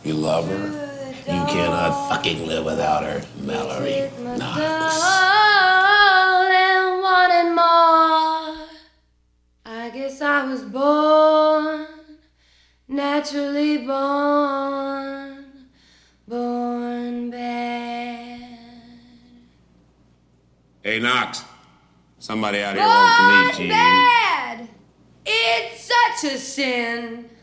You love her? You cannot fucking live without her, Mallory Knox. And wanted more. I guess I was born, naturally born bad. Hey, Knox. Somebody out here wants to meet you. Born bad! It's such a sin.